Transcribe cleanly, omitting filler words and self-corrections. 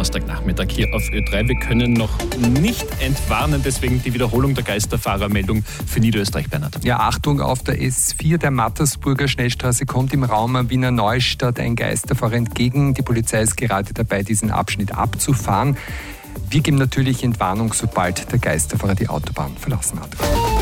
Donnerstagnachmittag hier auf Ö3. Wir können noch nicht entwarnen, deswegen die Wiederholung der Geisterfahrermeldung für Niederösterreich, Bernhard. Ja, Achtung, auf der S4 der Mattersburger Schnellstraße kommt im Raum Wiener Neustadt ein Geisterfahrer entgegen. Die Polizei ist gerade dabei, diesen Abschnitt abzufahren. Wir geben natürlich Entwarnung, sobald der Geisterfahrer die Autobahn verlassen hat.